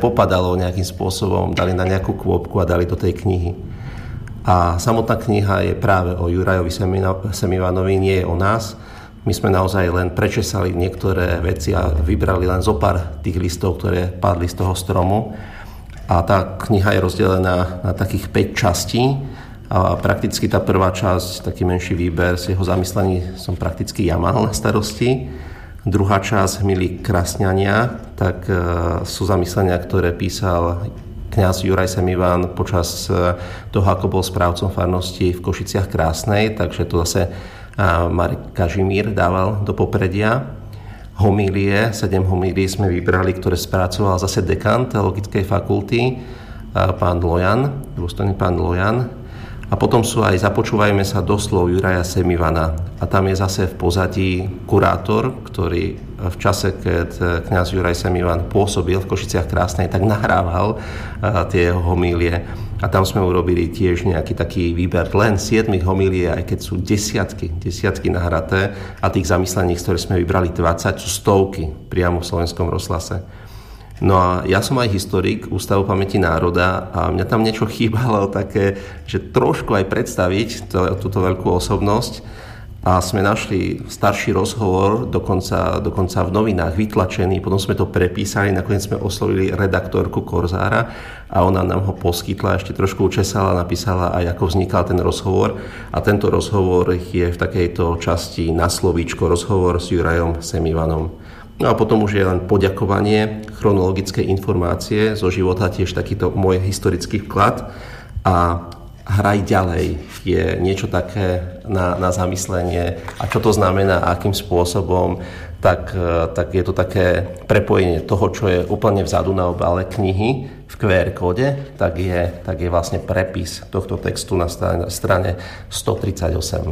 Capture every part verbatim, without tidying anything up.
popadalo nejakým spôsobom, dali na nejakú kôpku a dali do tej knihy. A samotná kniha je práve o Jurajovi Semivanovi, nie je o nás. My sme naozaj len prečesali niektoré veci a vybrali len zo pár tých listov, ktoré padli z toho stromu. A tá kniha je rozdelená na takých päť častí. A prakticky tá prvá časť, taký menší výber z jeho zamyslení som prakticky ja mal na starosti. Druhá časť, Milí krasňania, tak e, sú zamyslenia, ktoré písal kňaz Juraj Semivan počas toho, ako bol správcom farnosti v Košiciach Krásnej, takže to zase Marek Kažimír dával do popredia. Homílie, sedem homílií sme vybrali, ktoré spracoval zase dekan Teologickej fakulty, pán Lojan, dôstojný pán Lojan. A potom sú aj Započúvajme sa do slov Juraja Semivana. A tam je zase v pozadí kurátor, ktorý v čase, keď kňaz Juraj Semivan pôsobil v Košiciach Krásnej, tak nahrával tie jeho homílie. A tam sme urobili tiež nejaký taký výber len siedmich homílií, aj keď sú desiatky, desiatky nahraté. A tých zamyslení, ktoré sme vybrali dvadsať, sú stovky priamo v Slovenskom rozhlase. No a ja som aj historik Ústavu pamäti národa a mňa tam niečo chýbalo také, že trošku aj predstaviť to, túto veľkú osobnosť. A sme našli starší rozhovor, dokonca, dokonca v novinách vytlačený, potom sme to prepísali, nakoniec sme oslovili redaktorku Korzára a ona nám ho poskytla, ešte trošku učesala, napísala aj ako vznikal ten rozhovor. A tento rozhovor je v takejto časti na slovíčko, rozhovor s Jurajom Semivanom. No a potom už je len poďakovanie, chronologické informácie zo života, tiež takýto môj historický vklad. A Hraj ďalej je niečo také na, na zamyslenie. A čo to znamená, akým spôsobom, tak, tak je to také prepojenie toho, čo je úplne vzadu na obale knihy v kú er kóde, tak je, tak je vlastne prepis tohto textu na strane, strane stotridsaťosem.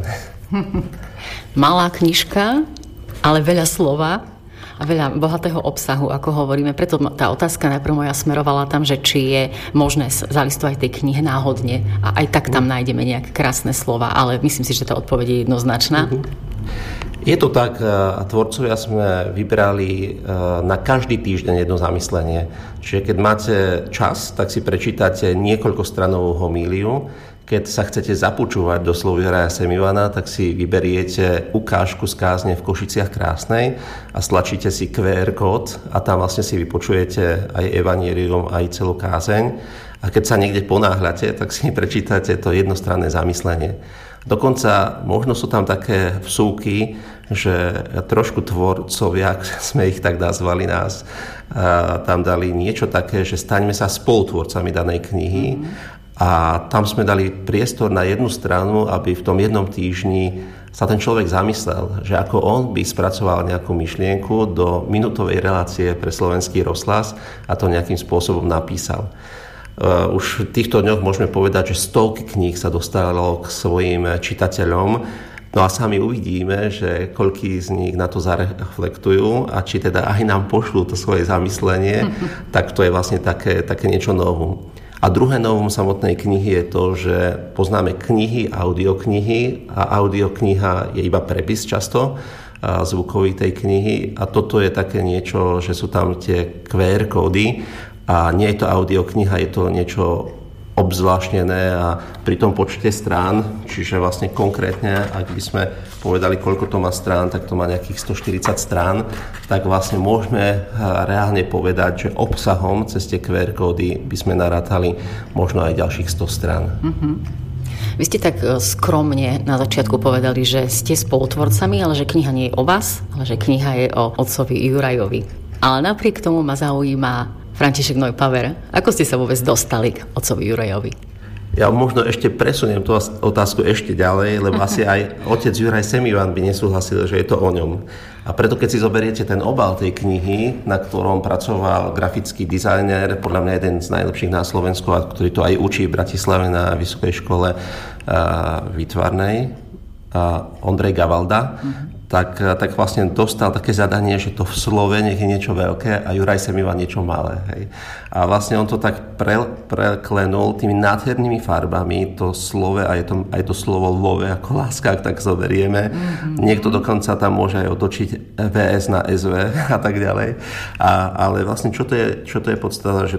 Malá knižka, ale veľa slova a veľa bohatého obsahu, ako hovoríme. Preto tá otázka najprv moja smerovala tam, že či je možné zalistovať tej knihe náhodne a aj tak tam nájdeme nejaké krásne slova, ale myslím si, že tá odpoveď je jednoznačná. Je to tak, a tvorcovia sme vybrali na každý týždeň jedno zamyslenie. Čiže keď máte čas, tak si prečítate niekoľkostranovú homíliu. Keď sa chcete započúvať do slov Juraja Semivana, tak si vyberiete ukážku z kázne v Košiciach Krásnej a stlačíte si kú er kód a tam vlastne si vypočujete aj evanjelium, aj celú kázeň. A keď sa niekde ponáhľate, tak si prečítate to jednostranné zamyslenie. Dokonca možno sú tam také vsúky, že trošku tvorcovia, sme ich tak nazvali nás, tam dali niečo také, že staňme sa spolutvorcami danej knihy. Mm-hmm. A tam sme dali priestor na jednu stranu, aby v tom jednom týždni sa ten človek zamyslel, že ako on by spracoval nejakú myšlienku do minútovej relácie pre Slovenský rozhlas a to nejakým spôsobom napísal. Už v týchto dňoch môžeme povedať, že stovky kníh sa dostalo k svojim čitateľom. No a sami uvidíme, že koľký z nich na to zareflektujú a či teda aj nám pošlú to svoje zamyslenie, tak to je vlastne také, také niečo novú. A druhé novum samotnej knihy je to, že poznáme knihy, audioknihy a audiokniha je iba prepis často zvukový tej knihy a toto je také niečo, že sú tam tie kú er kódy a nie je to audiokniha, je to niečo obzvláštnené a pri tom počte strán, čiže vlastne konkrétne, ak by sme povedali, koľko to má strán, tak to má nejakých stoštyridsať strán, tak vlastne môžeme reálne povedať, že obsahom cez tie kú er kódy by sme narátali možno aj ďalších sto strán. Mm-hmm. Vy ste tak skromne na začiatku povedali, že ste spolutvorcami, ale že kniha nie je o vás, ale že kniha je o otcovi Jurajovi. Ale napriek tomu ma zaujíma František Neupaver, ako ste sa vôbec dostali k otcovi Jurajovi? Ja možno ešte presuniem tú otázku ešte ďalej, lebo asi aj otec Juraj Semivan by nesúhlasil, že je to o ňom. A preto, keď si zoberiete ten obal tej knihy, na ktorom pracoval grafický dizajner, podľa mňa jeden z najlepších na Slovensku, a ktorý to aj učí v Bratislave na Vysokej škole výtvarnej, Ondrej Gavalda, mm-hmm. Tak, tak vlastne dostal také zadanie, že to v slove nech je niečo veľké a Juraj Semivan niečo malé. Hej. A vlastne on to tak pre, preklenul tými nádhernými farbami, to slove a je to, aj to slovo love ako láska, ak tak zoberieme. Mm-hmm. Niekto dokonca tam môže aj otočiť vé es na es vé a tak ďalej. A, ale vlastne čo to je, čo to je podstata, že